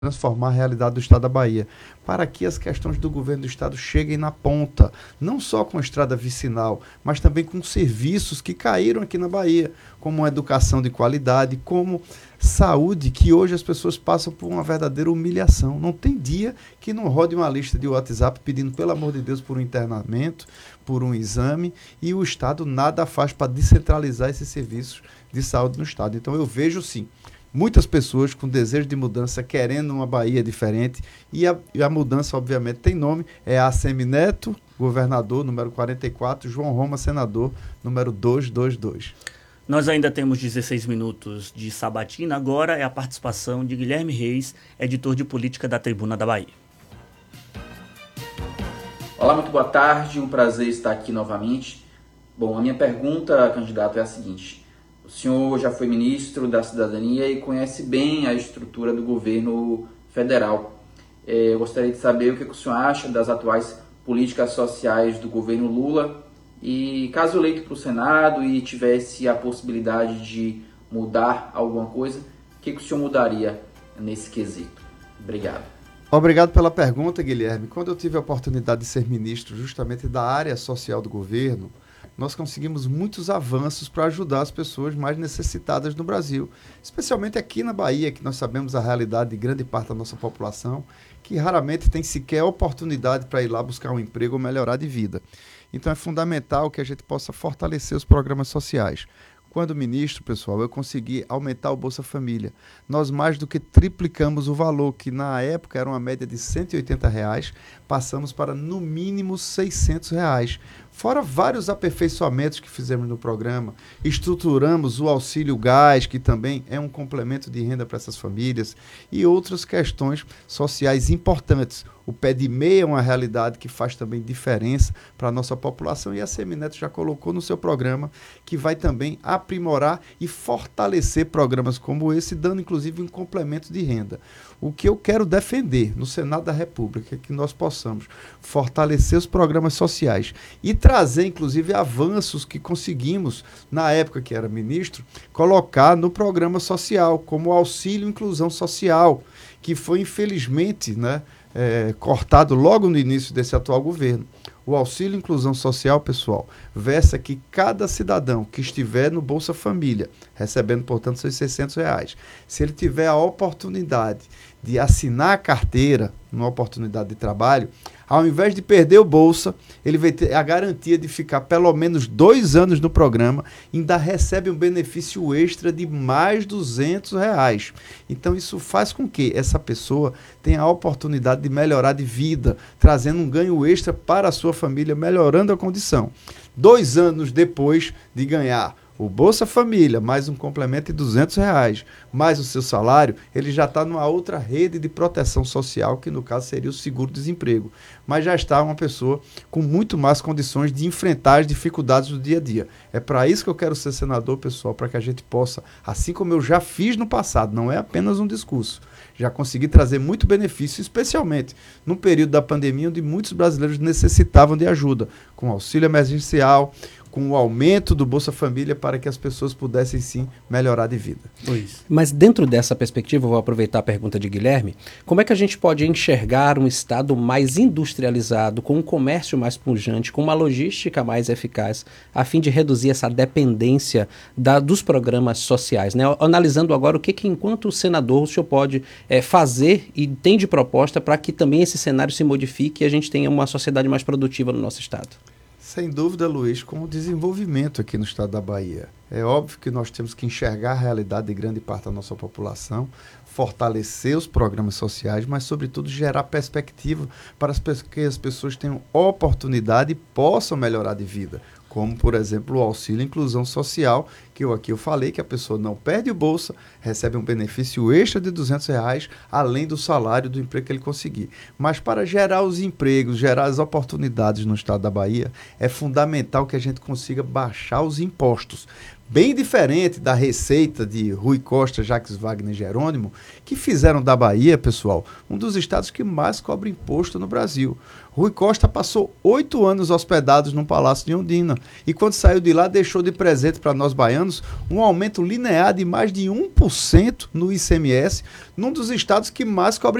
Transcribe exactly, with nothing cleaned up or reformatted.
transformar a realidade do Estado da Bahia, para que as questões do governo do Estado cheguem na ponta, não só com a estrada vicinal, mas também com serviços que caíram aqui na Bahia, como educação de qualidade, como saúde, que hoje as pessoas passam por uma verdadeira humilhação. Não tem dia que não rode uma lista de WhatsApp pedindo, pelo amor de Deus, por um internamento, por um exame, e o Estado nada faz para descentralizar esses serviços de saúde no Estado. Então eu vejo, sim, muitas pessoas com desejo de mudança, querendo uma Bahia diferente, e a, e a mudança, obviamente, tem nome, é Assemineto, governador, número quarenta e quatro, João Roma, senador, número duzentos e vinte e dois. Nós ainda temos dezesseis minutos de sabatina, agora é a participação de Guilherme Reis, editor de política da Tribuna da Bahia. Olá, muito boa tarde, um prazer estar aqui novamente. Bom, a minha pergunta, candidato, é a seguinte: o senhor já foi ministro da Cidadania e conhece bem a estrutura do governo federal. Eu gostaria de saber o que o senhor acha das atuais políticas sociais do governo Lula e, caso eleito para o Senado e tivesse a possibilidade de mudar alguma coisa, o que o senhor mudaria nesse quesito? Obrigado. Obrigado pela pergunta, Guilherme. Quando eu tive a oportunidade de ser ministro justamente da área social do governo, nós conseguimos muitos avanços para ajudar as pessoas mais necessitadas no Brasil, especialmente aqui na Bahia, que nós sabemos a realidade de grande parte da nossa população, que raramente tem sequer oportunidade para ir lá buscar um emprego ou melhorar de vida. Então é fundamental que a gente possa fortalecer os programas sociais. Quando ministro, pessoal, eu consegui aumentar o Bolsa Família. Nós mais do que triplicamos o valor, que na época era uma média de cento e oitenta reais, passamos para no mínimo seiscentos reais. Fora vários aperfeiçoamentos que fizemos no programa, estruturamos o auxílio gás, que também é um complemento de renda para essas famílias, e outras questões sociais importantes. O pé de meia é uma realidade que faz também diferença para a nossa população, e a Semineto já colocou no seu programa que vai também aprimorar e fortalecer programas como esse, dando inclusive um complemento de renda. O que eu quero defender no Senado da República é que nós possamos fortalecer os programas sociais e trazer, inclusive, avanços que conseguimos, na época que era ministro, colocar no programa social, como o auxílio inclusão social, que foi, infelizmente, né, é, cortado logo no início desse atual governo. O auxílio inclusão social, pessoal, versa que cada cidadão que estiver no Bolsa Família, recebendo, portanto, seus seiscentos reais, se ele tiver a oportunidade de assinar a carteira, numa oportunidade de trabalho, ao invés de perder o Bolsa, ele vai ter a garantia de ficar pelo menos dois anos no programa e ainda recebe um benefício extra de mais duzentos reais. Então isso faz com que essa pessoa tenha a oportunidade de melhorar de vida, trazendo um ganho extra para a sua família, melhorando a condição. Dois anos depois de ganhar o Bolsa Família, mais um complemento de duzentos reais, mais o seu salário, ele já está numa outra rede de proteção social, que no caso seria o seguro-desemprego. Mas já está uma pessoa com muito mais condições de enfrentar as dificuldades do dia a dia. É para isso que eu quero ser senador, pessoal, para que a gente possa, assim como eu já fiz no passado, não é apenas um discurso, já consegui trazer muito benefício, especialmente no período da pandemia, onde muitos brasileiros necessitavam de ajuda, com auxílio emergencial, com o aumento do Bolsa Família, para que as pessoas pudessem, sim, melhorar de vida. Luiz. Mas dentro dessa perspectiva, eu vou aproveitar a pergunta de Guilherme, como é que a gente pode enxergar um Estado mais industrializado, com um comércio mais pujante, com uma logística mais eficaz, a fim de reduzir essa dependência da, dos programas sociais, né? Analisando agora o que, que enquanto senador, o senhor pode é, fazer e tem de proposta para que também esse cenário se modifique e a gente tenha uma sociedade mais produtiva no nosso Estado. Sem dúvida, Luiz, com o desenvolvimento aqui no estado da Bahia. É óbvio que nós temos que enxergar a realidade de grande parte da nossa população, fortalecer os programas sociais, mas, sobretudo, gerar perspectiva para que as pessoas tenham oportunidade e possam melhorar de vida. Como, por exemplo, o auxílio inclusão social, que eu aqui eu falei que a pessoa não perde o Bolsa, recebe um benefício extra de duzentos reais, além do salário do emprego que ele conseguir. Mas para gerar os empregos, gerar as oportunidades no estado da Bahia, é fundamental que a gente consiga baixar os impostos. bem diferente da receita de Rui Costa, Jacques Wagner e Jerônimo, que fizeram da Bahia, pessoal, um dos estados que mais cobra imposto no Brasil. Rui Costa passou oito anos hospedados num palácio de Ondina e quando saiu de lá deixou de presente para nós baianos um aumento linear de mais de um por cento no I C M S, num dos estados que mais cobra